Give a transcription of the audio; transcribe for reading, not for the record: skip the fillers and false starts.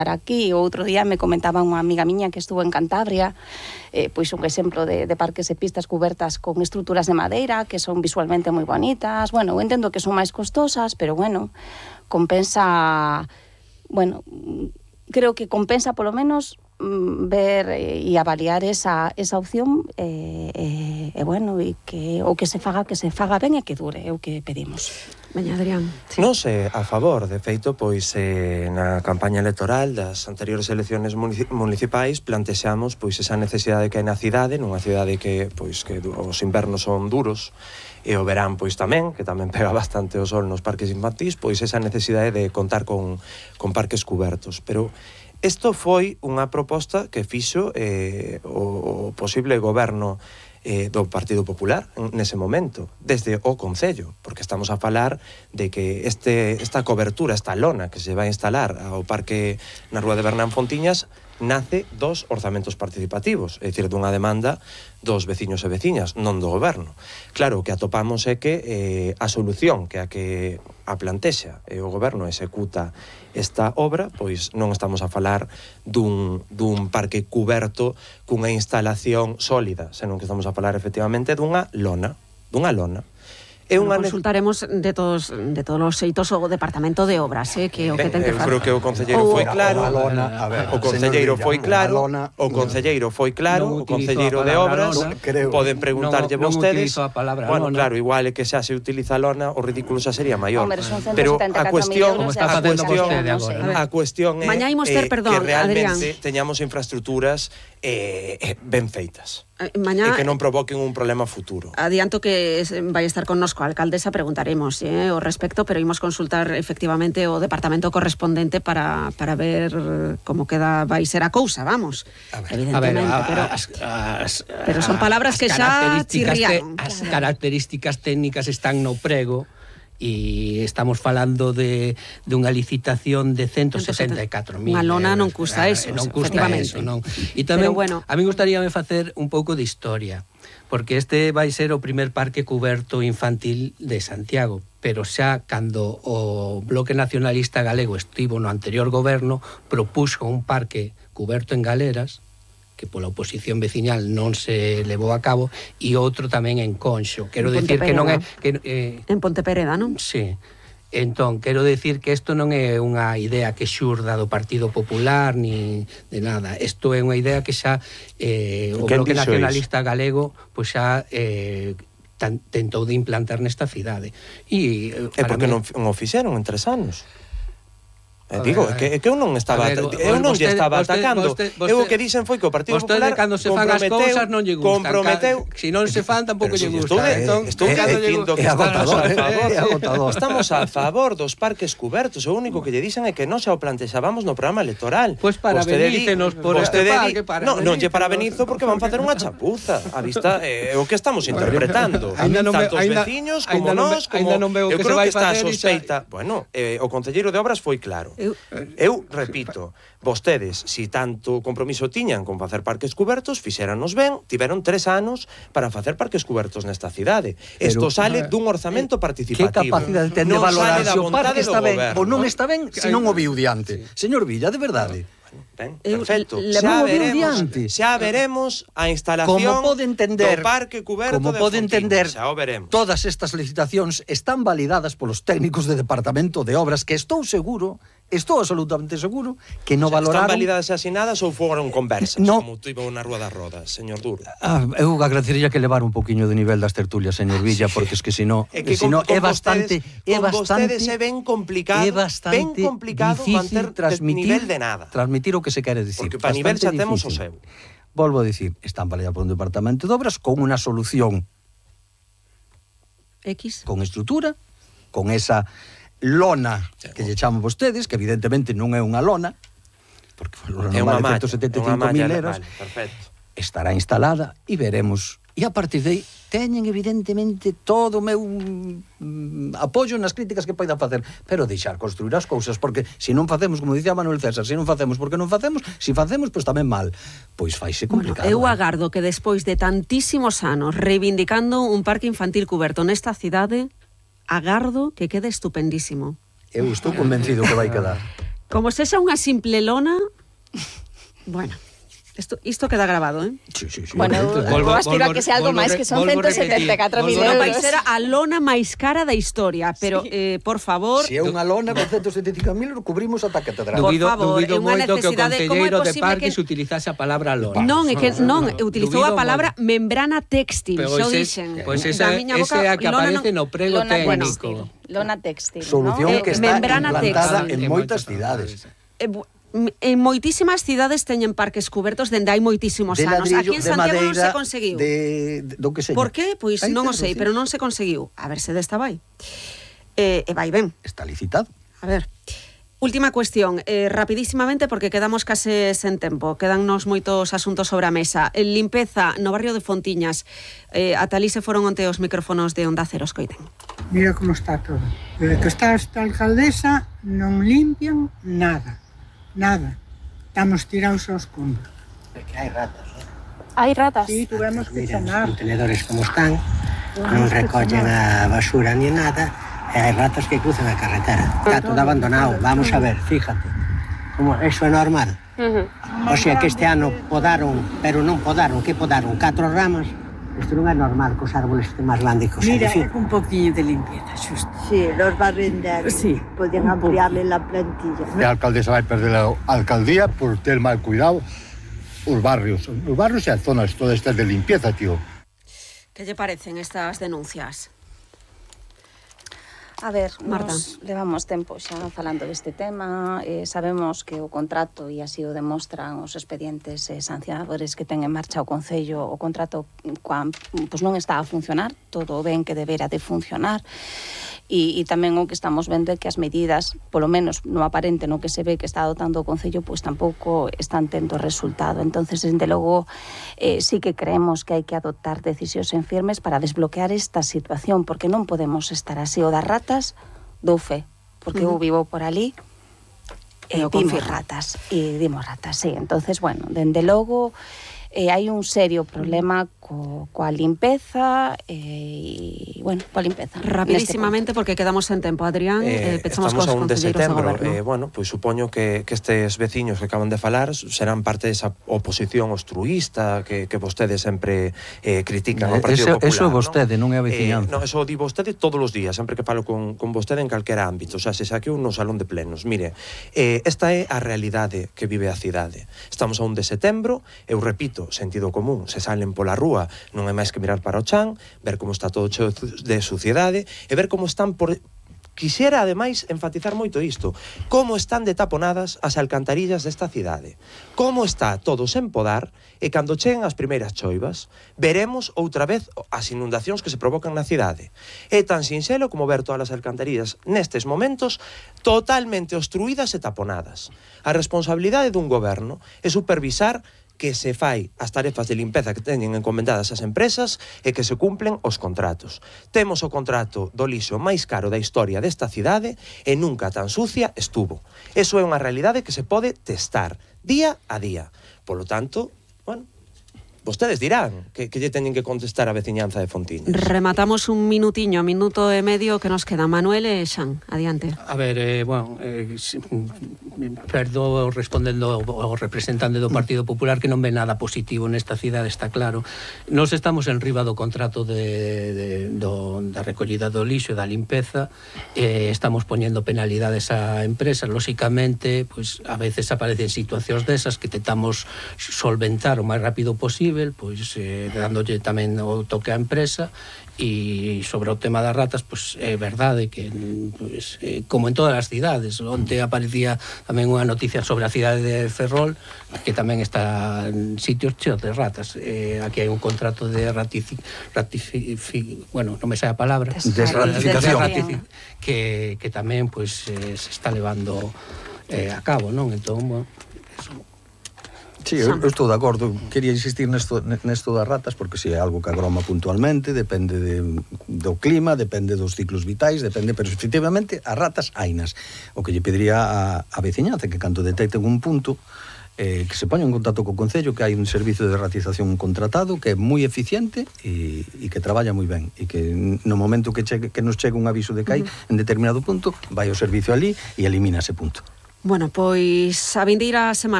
aquí. Outro día me comentaba unha amiga miña que estuvo en Cantabria, pois un exemplo de parques e pistas cubertas con estruturas de madeira que son visualmente moi bonitas. Bueno, eu entendo que son máis costosas, pero bueno, compensa, bueno, creo que compensa polo menos ver e avaliar esa opción e bueno, e que o que se faga ben e que dure, é o que pedimos. Veña, Adrián. Sí. Nos a favor, de feito, pois na campaña electoral das anteriores elecciones municipais plantexamos pois esa necesidade que hai na cidade, nunha cidade que pois que os invernos son duros e o verán pois tamén, que tamén pega bastante o sol nos parques infantís, pois esa necesidade de contar con parques cubertos, pero isto foi unha proposta que fixo o posible goberno do Partido Popular nese momento, desde o Concello, porque estamos a falar de que esta cobertura, esta lona que se vai instalar ao parque na Rúa de Bernán Fontiñas nace dos orzamentos participativos, é dicir, dunha demanda dos veciños e veciñas, non do goberno. Claro, o que atopamos é que a solución que a plantexa e o goberno executa esta obra, pois non estamos a falar dun parque cuberto cunha instalación sólida, senón que estamos a falar efectivamente dunha lona. Consultaremos de todos os xeitos o Departamento de Obras, que o que ten que facer. Eu creo que o concelleiro foi claro, o concelleiro foi claro, o concelleiro de Obras, poden preguntarlle vostedes. Bueno, claro, igual é que xa se utiliza a lona, o ridículo xa sería maior. Pero a cuestión é que realmente teñamos infraestructuras ben feitas. Mañá, e que non provoquen un problema futuro. Adianto que vai estar connosco a alcaldesa, preguntaremos ao respecto, pero imos consultar efectivamente o departamento correspondente para ver como vai ser a cousa, vamos. Evidentemente, pero son palabras que xa chirriaron. As características técnicas están no prego, e estamos falando de unha licitación de 174.000. Unha lona non custa eso, efectivamente. E tamén, a mí gustaríame facer un pouco de historia, porque este vai ser o primer parque cuberto infantil de Santiago, pero xa cando o Bloque Nacionalista Galego estivo no anterior goberno, propuxo un parque cuberto en Galeras, que pola oposición veciñal non se levou a cabo, e outro tamén en Conxo. Quero decir que non é... En Pontepereda, non? Sí. Entón, quero decir que isto non é unha idea que xurda do Partido Popular, ni de nada. Isto é unha idea que xa o Bloque Nacionalista Galego pois xa tentou de implantar nesta cidade. E porque non o fixeron en 3 anos? Digo, é que eu non estaba atacando. Eu o que dixen foi que o Partido Popular cando se fan as cousas non lle gustan. Se non se fan tampouco lle gusta. Estou dicindo que estamos a favor dos parques cubertos. O único que lle dixen é que non xa o plantexábamos no programa electoral. Pois parabenícenos por este parque. Non lle parabenizo porque van facer unha chapuza. A vista é o que estamos interpretando. Tanto os veciños como nós, como eu creo que está a sospeita. Bueno, o concelleiro de Obras foi claro. Eu repito, vostedes, si tanto compromiso tiñan con facer parques cubertos, fixéranos ben, tiveron 3 anos para facer parques cubertos nesta cidade. Isto sale dun orzamento participativo. Que capacidade ten de valorar se o parque está ben ou non está ben, se non o viu diante. Señor Villa, de verdade. Ben, perfecto. Xa veremos a instalación do parque cuberto de Fontiñas. Como pode entender, todas estas licitacións están validadas polos técnicos de Departamento de Obras, que estou absolutamente seguro que non valoraron... Están validadas e asinadas ou foron conversas, como tivo na Rúa das Rodas, señor Duro? Eu agradecería que levar un poquinho de nivel das tertulias, señor Villa, porque es que senón é bastante... Con vostedes é ben complicado manter nivel de nada. Transmitir o que se quere dicir. Porque para nivel xa temos o seu. Volvo a dicir, están validadas por un Departamento de Obras con unha solución X, con estrutura, con esa lona que lle chaman vostedes, que evidentemente non é unha lona, porque é unha vale 175.000 euros, estará instalada e veremos. E a partir de aí teñen evidentemente todo o meu apoio nas críticas que poidan facer, pero deixar construir as cousas, porque se non facemos, como dicía Manuel César, se non facemos porque non facemos, se facemos, pois tamén mal. Pois faise complicado. Eu agardo que despois de tantísimos anos reivindicando un parque infantil cuberto nesta cidade, agardo que quede estupendísimo. Eu estou convencido que vai quedar. Como sexa unha simple lona, bueno, isto queda grabado, ¿eh? Sí. Bueno, eu aspiro a que sea algo máis, que son 174.000 euros. Vai ser a lona máis cara da historia, pero, por favor... Se é unha lona con 175.000 euros, cubrimos ata a catedral. Dubido é unha moito que o necesidade. Como é concelleiro de posible Parques que... utilizase a palabra lona. Non, é que non, utilizou a Dubido palabra moito. membrana téxtil, xa o dixen. Pois esa é a que aparece no prego técnico. Lona téxtil, Solución ¿no? que está membrana implantada téxtil. en moitas cidades. En moitísimas cidades teñen parques cubertos dende hai moitísimos De anos. ladrillo, Aquí en de Santiago non madeira, se conseguiu. do que seña. Por qué? Pois Aí non o ten sei, razón. pero non se conseguiu. A ver se desta vai. E vai ben. Está licitado. A ver, última cuestión, rapidísimamente porque quedamos case sen tempo. Quedannos moitos asuntos sobre a mesa. Limpeza no barrio de Fontiñas. Ata ali se foron onte os micrófonos de Onda Cero, escoiten. Mira como está todo. Desde que está esta alcaldesa non limpian nada. Estamos tirados aos escombros. Porque hai ratas, ¿no? Hai ratas. Sí, tuvemos que Mira, chamar. os contenedores como están, non recollen a basura ni nada, e hai ratas que cruzan a carretera. Está todo abandonado, vamos a ver, fíjate. Como eso é normal. O sea que este ano podaron, pero non podaron, que podaron? 4 ramas. Isto non é normal que os árboles estén máis grandes que os Mira, edificios. un poquinho de limpieza, xusto. Sí, los barrenderos. Sí, Podían ampliarle la plantilla. A alcaldesa vai perder a alcaldía por ter mal cuidado os barrios. Os barrios e as zonas todas estas de limpieza, tío. Que lle parecen estas denuncias? A ver, Marta. nos levamos tempo xa falando deste tema, sabemos que o contrato, e así o demostran os expedientes sancionadores que ten en marcha o Concello, o contrato pois non está a funcionar, todo ben que debera de funcionar, e tamén o que estamos vendo é que as medidas, polo menos no aparente, no que se ve que está adoptando o Concello, pois tampouco están tendo resultado. Entonces, desde logo, sí que creemos que hai que adoptar decisións en firmes para desbloquear esta situación, porque non podemos estar así. O das ratas, dou fe, porque eu vivo por ali, dimos ratas, sí. Entonces, bueno, dende logo, hai un serio problema coa limpeza bueno, coa limpeza. Rapidísimamente, porque quedamos en tempo, Adrián, pechamos estamos cos a 1 de concelleiros do setembro, goberno. pois supoño que estes veciños que acaban de falar serán parte desa oposición obstruísta que vostedes sempre critican ao Partido Popular. Eso é vostede, non é a veciñanza. Non, eso di vostede todos os días, sempre que falo con vostede en calquera ámbito, o sea, se saque un no salón de plenos. Mire, esta é a realidade que vive a cidade. Estamos a 1 de setembro, eu repito, sentido común, se salen pola rúa, non é máis que mirar para o chan, ver como está todo cheo de suciedade e ver como están por... Quixera, ademais, enfatizar moito isto. Como están detaponadas as alcantarillas desta cidade. Como está todo sen podar e cando cheguen as primeiras choivas, veremos outra vez as inundacións que se provocan na cidade. É tan sinxelo como ver todas as alcantarillas nestes momentos totalmente obstruídas e taponadas. A responsabilidade dun goberno é supervisar que se fai as tarefas de limpeza que teñen encomendadas as empresas e que se cumplen os contratos. Temos o contrato do lixo máis caro da historia desta cidade e nunca tan sucia estuvo. Eso é unha realidade que se pode testar día a día. Polo tanto, bueno, vostedes dirán que lle teñen que contestar a veciñanza de Fontiñas. Rematamos un minutiño, minuto e medio que nos queda. Manuel e Xan, adiante. A ver, perdo respondendo ao representante do Partido Popular que non ve nada positivo nesta cidade, está claro. Nos estamos en riba do contrato da recollida do lixo e da limpeza, estamos poñendo penalidades a empresas, lóxicamente, pois a veces aparecen situacións desas que tentamos solventar o máis rápido posible, pois dándolle tamén o toque á empresa. E sobre o tema das ratas, pois é verdade que pois, como en todas as cidades, onte aparecía tamén unha noticia sobre a cidade de Ferrol, que tamén está en sitios cheos de ratas. Aquí hai un contrato de bueno, non me sai a palabra, desratificación, que tamén pois se está levando a cabo, non? Entón, bueno, eso. Sí, eu estou de acordo. Quería insistir nesto das ratas porque se é algo que agroma puntualmente, depende do clima, depende dos ciclos vitais, depende, pero efectivamente as ratas hainas. O que lle pediría a veciñanza que cando detecten un punto que se poña en contacto co Concello, que hai un servicio de ratización contratado que é moi eficiente e que traballa moi ben, e que no momento que nos chegue un aviso de que hai en determinado punto, vai o servicio ali e elimina ese punto. Bueno, pois a vindeira semana